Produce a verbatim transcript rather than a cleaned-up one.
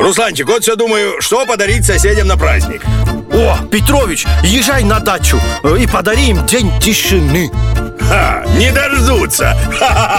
Русланчик, вот все думаю, что подарить соседям на праздник. О, Петрович, езжай на дачу и подари им день тишины. Ха, не дождутся. Ха-ха-ха.